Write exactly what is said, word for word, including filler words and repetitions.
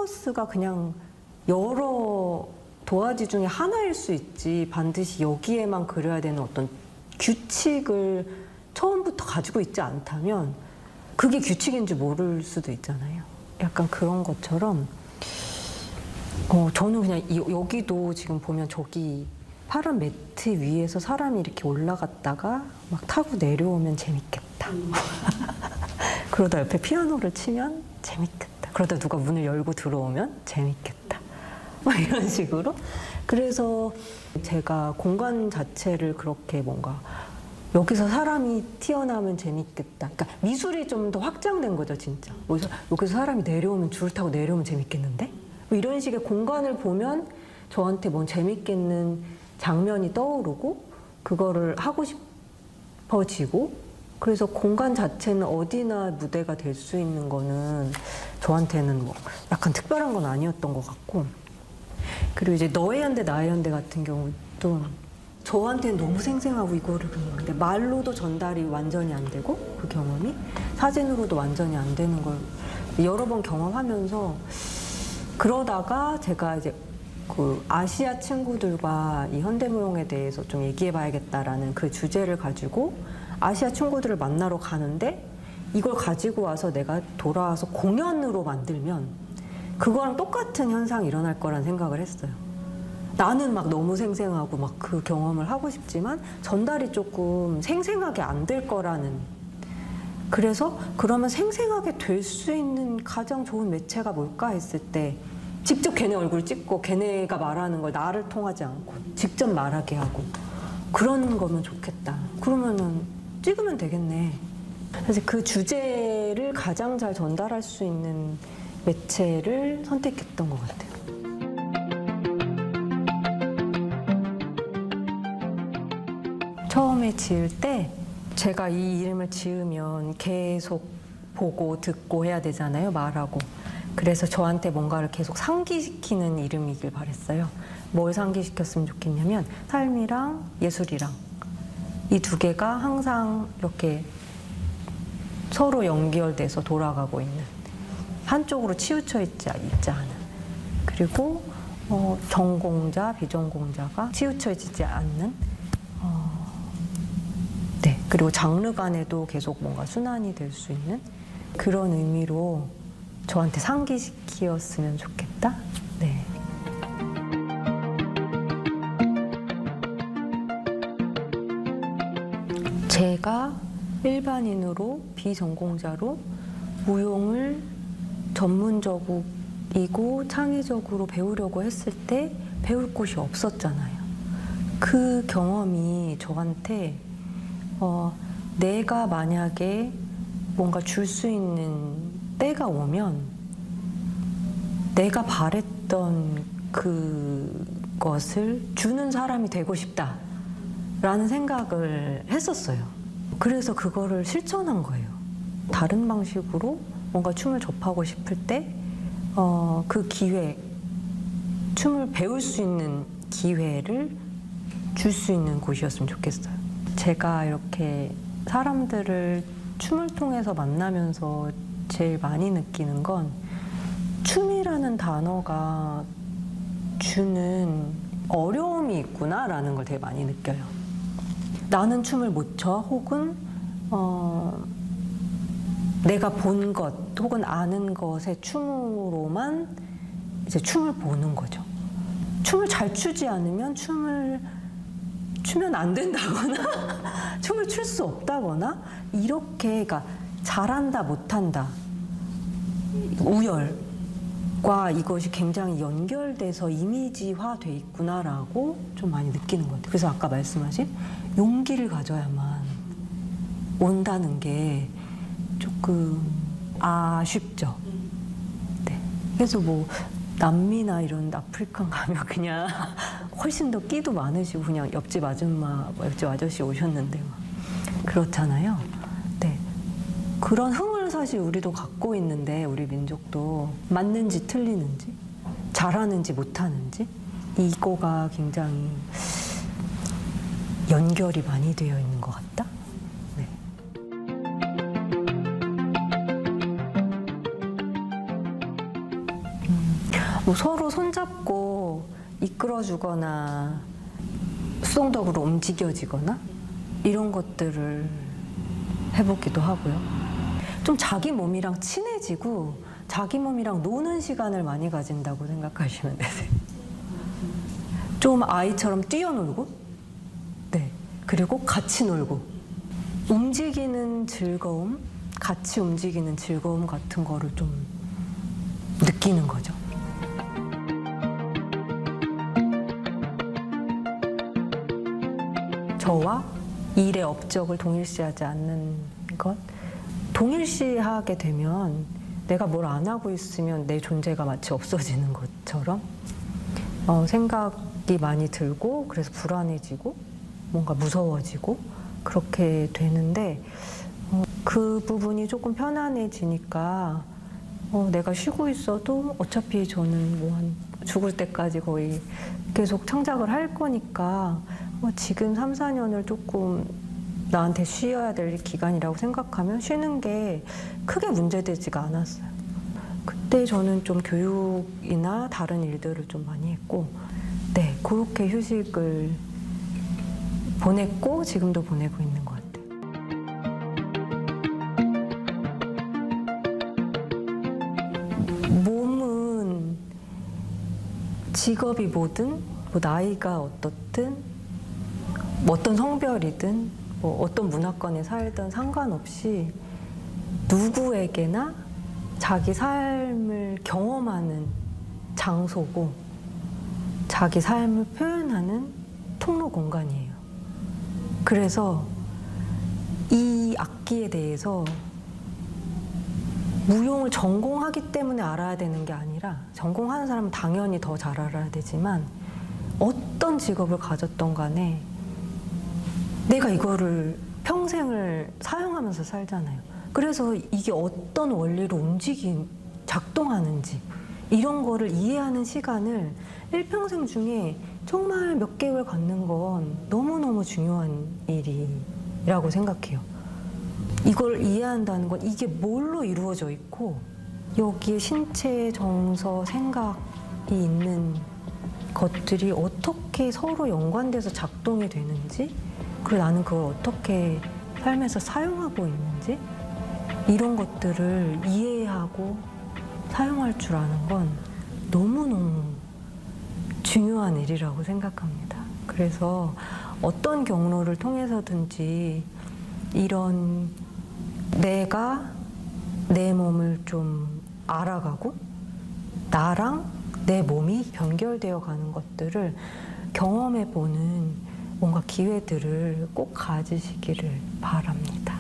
캔버스가 그냥 여러 도화지 중에 하나일 수 있지 반드시 여기에만 그려야 되는 어떤 규칙을 처음부터 가지고 있지 않다면 그게 규칙인지 모를 수도 있잖아요. 약간 그런 것처럼 어, 저는 그냥 이, 여기도 지금 보면 저기 파란 매트 위에서 사람이 이렇게 올라갔다가 막 타고 내려오면 재밌겠다. 그러다 옆에 피아노를 치면 재밌겠다. 그러다 누가 문을 열고 들어오면 재밌겠다. 막 이런 식으로. 그래서 제가 공간 자체를 그렇게 뭔가 여기서 사람이 튀어나오면 재밌겠다. 그러니까 미술이 좀 더 확장된 거죠, 진짜. 여기서, 여기서 사람이 내려오면 줄을 타고 내려오면 재밌겠는데? 뭐 이런 식의 공간을 보면 저한테 뭔 재밌겠는 장면이 떠오르고 그거를 하고 싶어지고 그래서 공간 자체는 어디나 무대가 될 수 있는 거는 저한테는 뭐 약간 특별한 건 아니었던 것 같고 그리고 이제 너의 연대 나의 연대 같은 경우도 저한테는 너무 생생하고 이거를 근데 말로도 전달이 완전히 안 되고 그 경험이 사진으로도 완전히 안 되는 걸 여러 번 경험하면서 그러다가 제가 이제 그 아시아 친구들과 이 현대무용에 대해서 좀 얘기해 봐야겠다라는 그 주제를 가지고 아시아 친구들을 만나러 가는데 이걸 가지고 와서 내가 돌아와서 공연으로 만들면 그거랑 똑같은 현상이 일어날 거란 생각을 했어요. 나는 막 너무 생생하고 막 그 경험을 하고 싶지만 전달이 조금 생생하게 안 될 거라는 그래서 그러면 생생하게 될 수 있는 가장 좋은 매체가 뭘까 했을 때 직접 걔네 얼굴 찍고 걔네가 말하는 걸 나를 통하지 않고 직접 말하게 하고 그런 거면 좋겠다. 그러면은 찍으면 되겠네. 그래서 그 주제를 가장 잘 전달할 수 있는 매체를 선택했던 것 같아요. 처음에 지을 때 제가 이 이름을 지으면 계속 보고 듣고 해야 되잖아요. 말하고. 그래서 저한테 뭔가를 계속 상기시키는 이름이길 바랬어요. 뭘 상기시켰으면 좋겠냐면 삶이랑 예술이랑 이 두 개가 항상 이렇게 서로 연결돼서 돌아가고 있는 한쪽으로 치우쳐 있지, 있지 않은 그리고 어, 전공자, 비전공자가 치우쳐 있지 않는 어, 네 그리고 장르 간에도 계속 뭔가 순환이 될 수 있는 그런 의미로 저한테 상기시키었으면 좋겠다. 네. 제가 일반인으로 비전공자로 무용을 전문적이고 창의적으로 배우려고 했을 때 배울 곳이 없었잖아요. 그 경험이 저한테 어, 내가 만약에 뭔가 줄 수 있는 때가 오면 내가 바랬던 그것을 주는 사람이 되고 싶다라는 생각을 했었어요. 그래서 그거를 실천한 거예요. 다른 방식으로 뭔가 춤을 접하고 싶을 때 어, 그 기회, 춤을 배울 수 있는 기회를 줄 수 있는 곳이었으면 좋겠어요. 제가 이렇게 사람들을 춤을 통해서 만나면서 제일 많이 느끼는 건 춤이라는 단어가 주는 어려움이 있구나라는 걸 되게 많이 느껴요. 나는 춤을 못 춰 혹은 어, 내가 본 것 혹은 아는 것의 춤으로만 이제 춤을 보는 거죠. 춤을 잘 추지 않으면 춤을 추면 안 된다거나 춤을 출 수 없다거나 이렇게 그러니까 잘한다 못한다 우열과 이것이 굉장히 연결돼서 이미지화돼 있구나라고 좀 많이 느끼는 것 같아요. 그래서 아까 말씀하신 용기를 가져야만 온다는 게 조금 아쉽죠. 네. 그래서 뭐 남미나 이런 아프리카 가면 그냥 훨씬 더 끼도 많으시고 그냥 옆집 아줌마, 옆집 아저씨 오셨는데 막 그렇잖아요. 네. 그런 흥을 사실 우리도 갖고 있는데 우리 민족도 맞는지 틀리는지 잘하는지 못하는지 이거가 굉장히 연결이 많이 되어 있는 것 같다. 네. 음. 뭐 서로 손잡고 이끌어주거나 수동적으로 움직여지거나 이런 것들을 해보기도 하고요. 좀 자기 몸이랑 친해지고 자기 몸이랑 노는 시간을 많이 가진다고 생각하시면 되세요. 좀 아이처럼 뛰어놀고, 네, 그리고 같이 놀고, 움직이는 즐거움, 같이 움직이는 즐거움 같은 거를 좀 느끼는 거죠. 저와 일의 업적을 동일시하지 않는 것. 동일시하게 되면 내가 뭘 안 하고 있으면 내 존재가 마치 없어지는 것처럼 어, 생각이 많이 들고, 그래서 불안해지고 뭔가 무서워지고 그렇게 되는데, 어, 그 부분이 조금 편안해지니까 어, 내가 쉬고 있어도 어차피 저는 뭐 한 죽을 때까지 거의 계속 창작을 할 거니까 어, 지금 삼, 사 년을 조금 나한테 쉬어야 될 기간이라고 생각하면 쉬는 게 크게 문제되지가 않았어요. 그때 저는 좀 교육이나 다른 일들을 좀 많이 했고, 네, 그렇게 휴식을 보냈고 지금도 보내고 있는 것 같아요. 몸은 직업이 뭐든, 뭐 나이가 어떻든, 뭐 어떤 성별이든, 뭐 어떤 문화권에 살든 상관없이 누구에게나 자기 삶을 경험하는 장소고 자기 삶을 표현하는 통로 공간이에요. 그래서 이 악기에 대해서 무용을 전공하기 때문에 알아야 되는 게 아니라, 전공하는 사람은 당연히 더 잘 알아야 되지만 어떤 직업을 가졌던 간에 내가 이거를 평생을 사용하면서 살잖아요. 그래서 이게 어떤 원리로 움직이, 작동하는지 이런 거를 이해하는 시간을 일평생 중에 정말 몇 개월 갖는 건 너무너무 중요한 일이라고 생각해요. 이걸 이해한다는 건 이게 뭘로 이루어져 있고 여기에 신체, 정서, 생각이 있는 것들이 어떻게 서로 연관돼서 작동이 되는지, 그리고 나는 그걸 어떻게 삶에서 사용하고 있는지, 이런 것들을 이해하고 사용할 줄 아는 건 너무너무 중요한 일이라고 생각합니다. 그래서 어떤 경로를 통해서든지 이런 내가 내 몸을 좀 알아가고 나랑 내 몸이 연결되어 가는 것들을 경험해보는 뭔가 기회들을 꼭 가지시기를 바랍니다.